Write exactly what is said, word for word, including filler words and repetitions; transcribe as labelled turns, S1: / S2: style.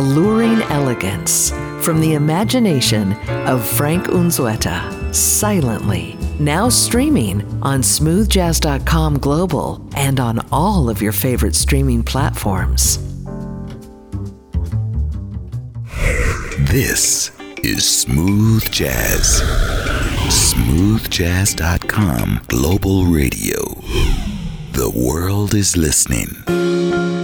S1: Alluring elegance from the imagination of Frank Unzueta, Silently. Now streaming on smooth jazz dot com Global and on all of your favorite streaming platforms.
S2: This is Smooth Jazz. smooth jazz dot com Global Radio. The world is listening.